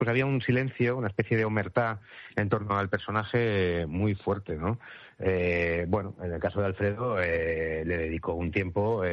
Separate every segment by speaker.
Speaker 1: pues había un silencio, una especie de omertá en torno al personaje muy fuerte, ¿no? Bueno, en el caso de Alfredo le dedicó un tiempo,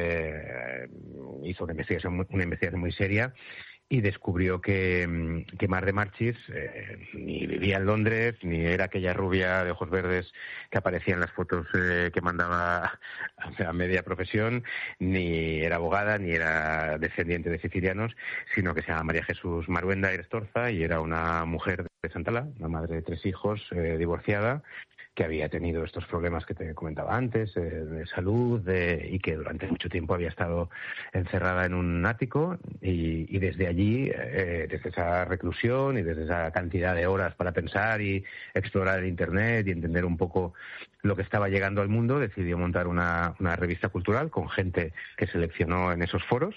Speaker 1: hizo una investigación muy seria y descubrió que Mar de Marchis ni vivía en Londres, ni era aquella rubia de ojos verdes que aparecía en las fotos que mandaba a media profesión, ni era abogada, ni era descendiente de sicilianos, sino que se llama María Jesús Maruenda Irestorza y era una mujer de Santala, una madre de 3 hijos, divorciada, que había tenido estos problemas que te comentaba antes, de salud, y que durante mucho tiempo había estado encerrada en un ático y desde allí, desde esa reclusión y desde esa cantidad de horas para pensar y explorar el Internet y entender un poco lo que estaba llegando al mundo, decidió montar una revista cultural con gente que seleccionó en esos foros.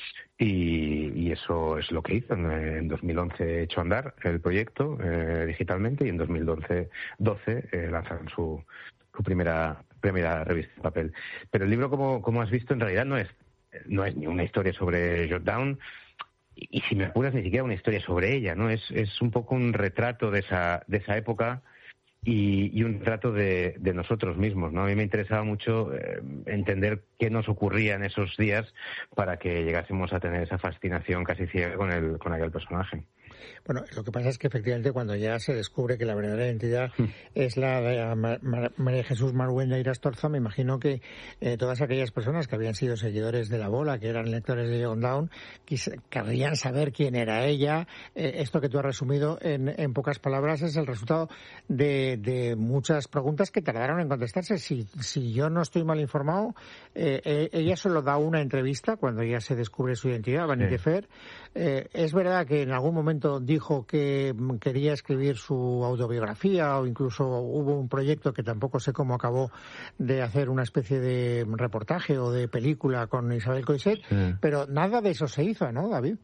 Speaker 1: Y eso es lo que hizo. En 2011 echó a andar el proyecto digitalmente y en 2012 lanzaron su primera revista de papel. Pero el libro, como has visto, en realidad no es ni una historia sobre Jotdown y si me apuras, ni siquiera una historia sobre ella, ¿no? Es un poco un retrato de esa época y un retrato de nosotros mismos, ¿no? A mí me interesaba mucho entender qué nos ocurría en esos días para que llegásemos a tener esa fascinación casi ciega con aquel personaje.
Speaker 2: Bueno, lo que pasa es que efectivamente cuando ya se descubre que la verdadera identidad es la de María Jesús Maruenda Irastorza, me imagino que todas aquellas personas que habían sido seguidores de La Bola, que eran lectores de Jotdown, querrían saber quién era ella. Esto que tú has resumido en pocas palabras es el resultado de muchas preguntas que tardaron en contestarse. Si yo no estoy mal informado, ella solo da una entrevista cuando ya se descubre su identidad, Vanity Fair. Es verdad que en algún momento dijo que quería escribir su autobiografía o incluso hubo un proyecto que tampoco sé cómo acabó de hacer una especie de reportaje o de película con Isabel Coixet, pero nada de eso se hizo, ¿no, David?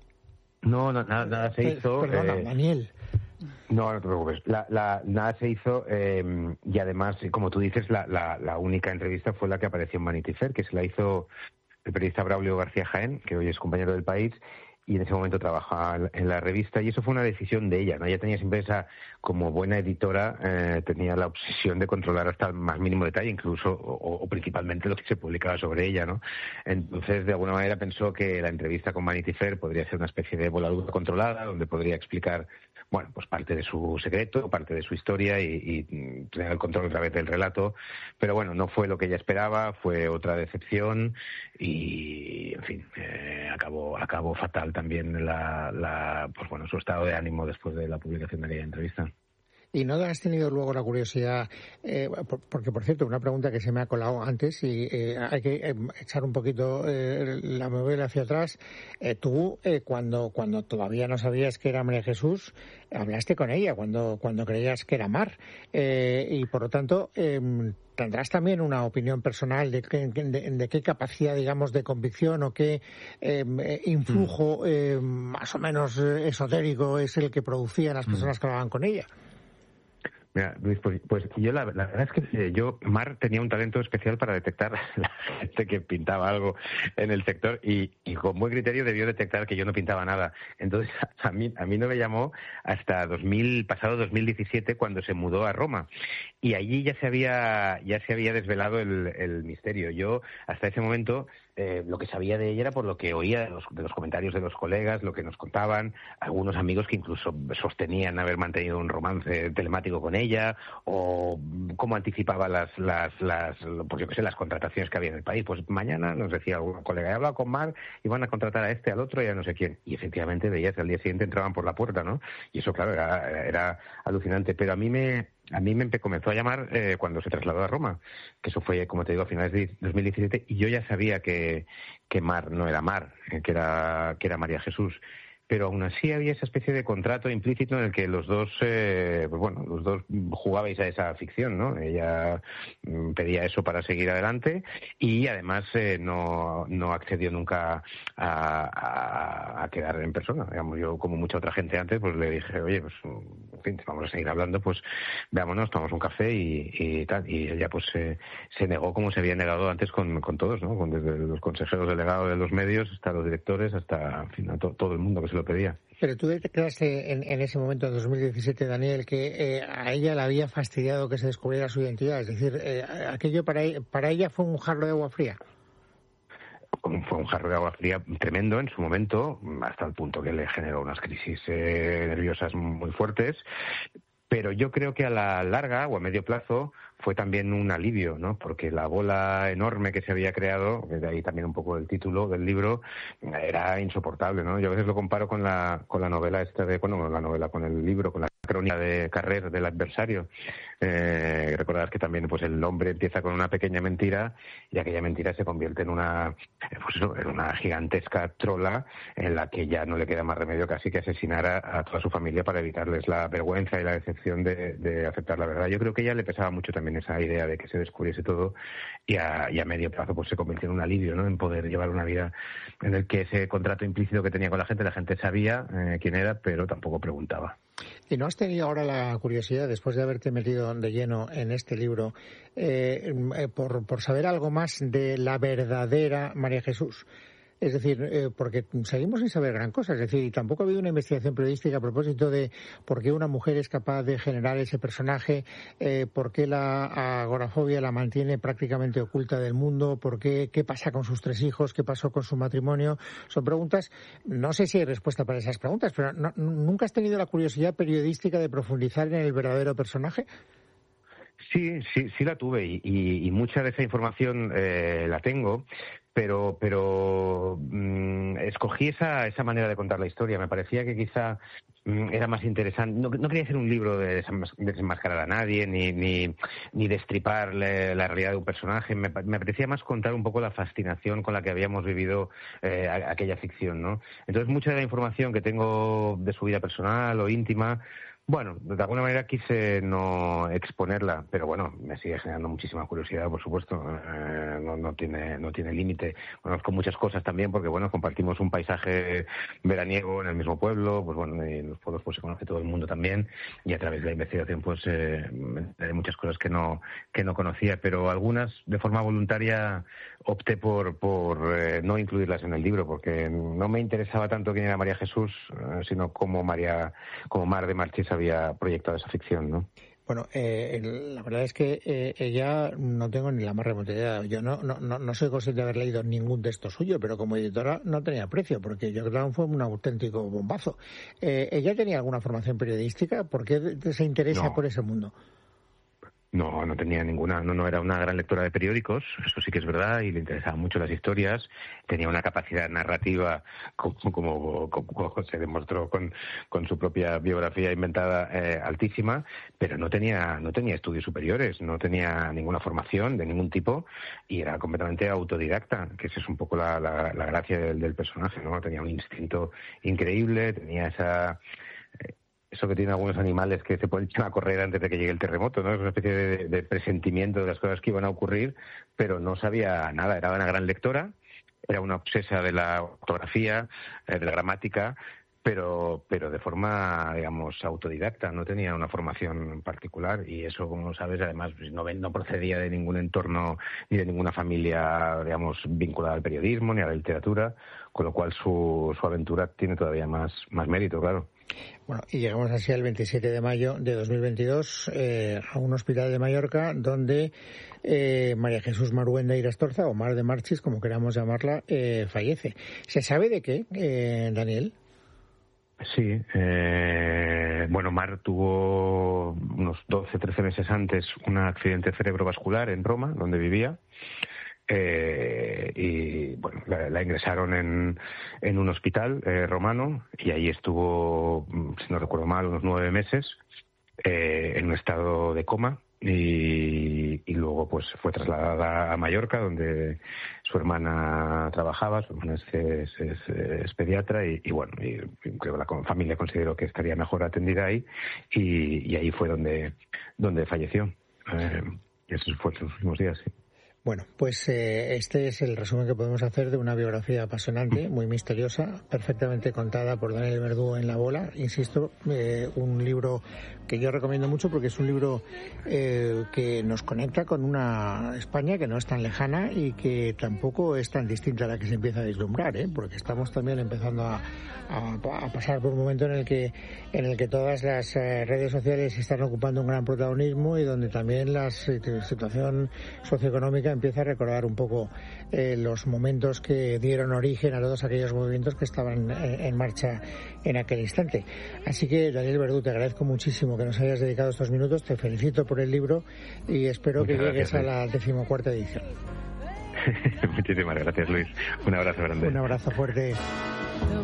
Speaker 1: No, nada se hizo.
Speaker 2: Perdona, Daniel.
Speaker 1: No te preocupes. Nada se hizo y además, como tú dices, la única entrevista fue la que apareció en Vanity Fair, que se la hizo el periodista Braulio García Jaén, que hoy es compañero del País, y en ese momento trabajaba en la revista, y eso fue una decisión de ella, ¿no? Ella tenía siempre como buena editora, tenía la obsesión de controlar hasta el más mínimo detalle, incluso, o principalmente lo que se publicaba sobre ella, ¿no? Entonces, de alguna manera pensó que la entrevista con Vanity Fair podría ser una especie de voladura controlada, donde podría explicar, bueno, pues parte de su secreto, parte de su historia y tener el control otra vez del relato, pero bueno, no fue lo que ella esperaba, fue otra decepción y, en fin, acabó fatal también pues bueno, su estado de ánimo después de la publicación de aquella entrevista.
Speaker 2: ¿Y no has tenido luego la curiosidad? Porque, por cierto, una pregunta que se me ha colado antes y hay que echar un poquito la novela hacia atrás. Tú, cuando todavía no sabías que era María Jesús, hablaste con ella cuando creías que era Mar. Y, por lo tanto, tendrás también una opinión personal de qué capacidad, digamos, de convicción o qué influjo más o menos esotérico es el que producían las personas que hablaban con ella.
Speaker 1: Mira, Luis, pues yo la verdad es que Mar tenía un talento especial para detectar la gente que pintaba algo en el sector y con buen criterio debió detectar que yo no pintaba nada. Entonces a mí no me llamó hasta pasado 2017 cuando se mudó a Roma y allí ya se había desvelado el misterio. Yo hasta ese momento lo que sabía de ella era por lo que oía de los comentarios de los colegas, lo que nos contaban, algunos amigos que incluso sostenían haber mantenido un romance telemático con ella, o cómo anticipaba las contrataciones que había en el país. Pues mañana nos decía algún colega, he hablado con Mar y van a contratar a al otro y a no sé quién. Y efectivamente veías que al día siguiente entraban por la puerta, ¿no? Y eso, claro, era alucinante. Pero a mí me comenzó a llamar cuando se trasladó a Roma, que eso fue, como te digo, a finales de 2017, y yo ya sabía que Mar no era Mar, que era María Jesús. Pero aún así había esa especie de contrato implícito en el que los dos jugabais a esa ficción, ¿no? Ella pedía eso para seguir adelante y además no accedió nunca a quedar en persona. Digamos, yo, como mucha otra gente antes, pues le dije, oye, pues en fin, vamos a seguir hablando, pues veámonos, tomamos un café y tal. Y ella pues se negó como se había negado antes con todos, ¿no? Desde los consejeros delegados de los medios hasta los directores, hasta, en fin, a todo el mundo que se lo pedía.
Speaker 2: Pero tú declaraste en ese momento, en 2017, Daniel, que a ella le había fastidiado que se descubriera su identidad. Es decir, aquello para ella fue un jarro de agua fría.
Speaker 1: Fue un jarro de agua fría tremendo en su momento, hasta el punto que le generó unas crisis nerviosas muy fuertes. Pero yo creo que a la larga o a medio plazo fue también un alivio, ¿no? Porque la bola enorme que se había creado, de ahí también un poco el título del libro, era insoportable, ¿no? Yo a veces lo comparo con la novela con el libro, con la crónica de Carrer del adversario. Recordad que también pues el hombre empieza con una pequeña mentira y aquella mentira se convierte en una gigantesca trola en la que ya no le queda más remedio casi que asesinar a toda su familia para evitarles la vergüenza y la decepción de aceptar la verdad. Yo creo que a ella le pesaba mucho también esa idea de que se descubriese todo y a medio plazo pues se convirtió en un alivio, ¿no? En poder llevar una vida en el que ese contrato implícito que tenía con la gente sabía quién era, pero tampoco preguntaba.
Speaker 2: ¿Y no has tenido ahora la curiosidad, después de haberte metido de lleno en este libro, por saber algo más de la verdadera María Jesús? Es decir, porque seguimos sin saber gran cosa. Es decir, y tampoco ha habido una investigación periodística a propósito de por qué una mujer es capaz de generar ese personaje, por qué la agorafobia la mantiene prácticamente oculta del mundo, qué pasa con sus 3 hijos, qué pasó con su matrimonio. Son preguntas, no sé si hay respuesta para esas preguntas, pero ¿nunca has tenido la curiosidad periodística de profundizar en el verdadero personaje?
Speaker 1: Sí la tuve y mucha de esa información la tengo, pero escogí esa manera de contar la historia. Me parecía que quizá era más interesante. No quería hacer un libro de desenmascarar a nadie ni destripar la realidad de un personaje. Me parecía más contar un poco la fascinación con la que habíamos vivido aquella ficción, ¿no? Entonces mucha de la información que tengo de su vida personal o íntima, bueno, de alguna manera quise no exponerla, pero bueno, me sigue generando muchísima curiosidad, por supuesto. No tiene límite. Conozco muchas cosas también porque, bueno, compartimos un paisaje veraniego en el mismo pueblo, pues bueno, en los pueblos pues se conoce todo el mundo también, y a través de la investigación pues hay muchas cosas que no conocía, pero algunas de forma voluntaria opté por no incluirlas en el libro, porque no me interesaba tanto quién era María Jesús, sino cómo Mar de Marchís había proyectado esa ficción, ¿no?
Speaker 2: Bueno, la verdad es que ella no tengo ni la más remota idea. Yo no soy consciente de haber leído ningún texto suyo, pero como editora no tenía precio, porque yo creo que fue un auténtico bombazo. ¿Ella tenía alguna formación periodística? ¿Por qué se interesa por ese mundo?
Speaker 1: No tenía ninguna, no era una gran lectora de periódicos, eso sí que es verdad, y le interesaban mucho las historias, tenía una capacidad narrativa, como se demostró con su propia biografía inventada, altísima, pero no tenía estudios superiores, no tenía ninguna formación de ningún tipo, y era completamente autodidacta, que esa es un poco la gracia del personaje, ¿no? Tenía un instinto increíble, tenía eso que tienen algunos animales que se pueden echar a correr antes de que llegue el terremoto, ¿no? Es una especie de presentimiento de las cosas que iban a ocurrir, pero no sabía nada. Era una gran lectora, era una obsesa de la ortografía, de la gramática, pero de forma, digamos, autodidacta. No tenía una formación particular y eso, como sabes, además no procedía de ningún entorno ni de ninguna familia, digamos, vinculada al periodismo ni a la literatura, con lo cual su aventura tiene todavía más mérito, claro.
Speaker 2: Bueno, y llegamos así al 27 de mayo de 2022 a un hospital de Mallorca donde María Jesús Marhuenda Irastorza, o Mar de Marchís, como queramos llamarla, fallece. ¿Se sabe de qué, Daniel?
Speaker 1: Sí, Mar tuvo unos 12-13 meses antes un accidente cerebrovascular en Roma, donde vivía. Y bueno, la ingresaron en un hospital romano y ahí estuvo, si no recuerdo mal, unos 9 meses en un estado de coma y luego pues fue trasladada a Mallorca, donde su hermana trabajaba. Su hermana es pediatra y bueno, y creo que la familia consideró que estaría mejor atendida ahí y ahí fue donde falleció. Esos fueron sus últimos días, sí.
Speaker 2: Bueno, pues este es el resumen que podemos hacer de una biografía apasionante, muy misteriosa, perfectamente contada por Daniel Verdú en La Bola. Insisto, un libro que yo recomiendo mucho porque es un libro que nos conecta con una España que no es tan lejana y que tampoco es tan distinta a la que se empieza a vislumbrar, porque estamos también empezando a pasar por un momento en el que todas las redes sociales están ocupando un gran protagonismo y donde también la situación socioeconómica empieza a recordar un poco los momentos que dieron origen a todos aquellos movimientos que estaban en marcha en aquel instante. Así que, Daniel Verdú, te agradezco muchísimo que nos hayas dedicado estos minutos, te felicito por el libro y espero que llegues a la 14ª edición.
Speaker 1: Muchísimas gracias, Luis. Un abrazo grande.
Speaker 2: Un abrazo fuerte.